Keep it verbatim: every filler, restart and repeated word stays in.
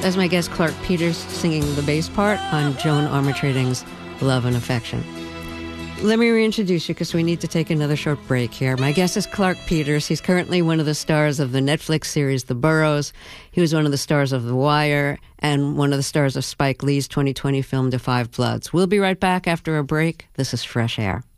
as my guest Clark Peters singing the bass part on Joan Armatrading's Love and Affection. Let me reintroduce you because we need to take another short break here. My guest is Clark Peters. He's currently one of the stars of the Netflix series The Burrows. He was one of the stars of The Wire and one of the stars of Spike Lee's twenty twenty film Da five Bloods. We'll be right back after a break. This is Fresh Air.